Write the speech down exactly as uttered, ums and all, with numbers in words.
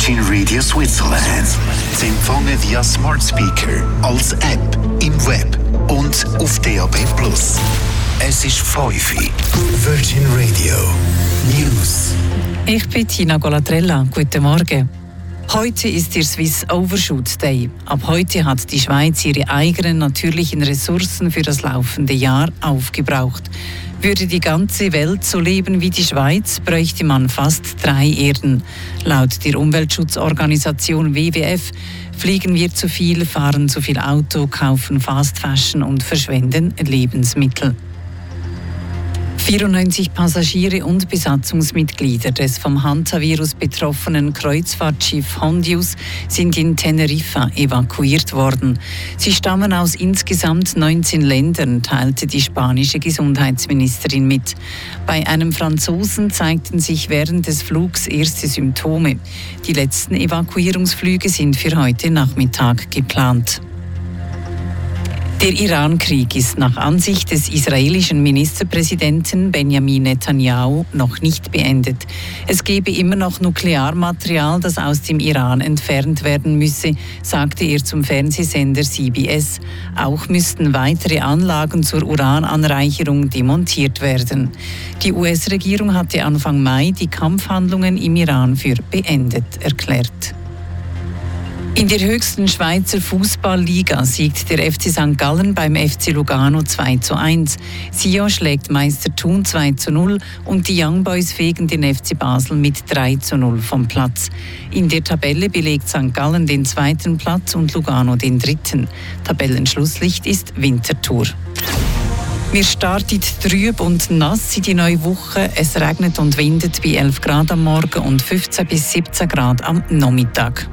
Virgin Radio Switzerland. Sie empfangen via Smart Speaker, als App, im Web und auf D A B plus. Es ist fünf Uhr. Virgin Radio News. Ich bin Tina Golatrella. Guten Morgen. Heute ist der Swiss Overshoot Day. Ab heute hat die Schweiz ihre eigenen natürlichen Ressourcen für das laufende Jahr aufgebraucht. Würde die ganze Welt so leben wie die Schweiz, bräuchte man fast drei Erden. Laut der Umweltschutzorganisation W W F fliegen wir zu viel, fahren zu viel Auto, kaufen Fast Fashion und verschwenden Lebensmittel. vierundneunzig Passagiere und Besatzungsmitglieder des vom Hantavirus betroffenen Kreuzfahrtschiff Hondius sind in Teneriffa evakuiert worden. Sie stammen aus insgesamt neunzehn Ländern, teilte die spanische Gesundheitsministerin mit. Bei einem Franzosen zeigten sich während des Flugs erste Symptome. Die letzten Evakuierungsflüge sind für heute Nachmittag geplant. Der Iran-Krieg ist nach Ansicht des israelischen Ministerpräsidenten Benjamin Netanyahu noch nicht beendet. Es gebe immer noch Nuklearmaterial, das aus dem Iran entfernt werden müsse, sagte er zum Fernsehsender C B S. Auch müssten weitere Anlagen zur Urananreicherung demontiert werden. Die U S-Regierung hatte Anfang Mai die Kampfhandlungen im Iran für beendet erklärt. In der höchsten Schweizer Fußballliga siegt der F C Sankt Gallen beim F C Lugano zwei zu eins. Sion schlägt Meister Thun zwei zu null und die Young Boys fegen den F C Basel mit drei zu null vom Platz. In der Tabelle belegt Sankt Gallen den zweiten Platz und Lugano den dritten. Tabellenschlusslicht ist Winterthur. Wir starten trüb und nass in die neue Woche. Es regnet und windet bei elf Grad am Morgen und fünfzehn bis siebzehn Grad am Nachmittag.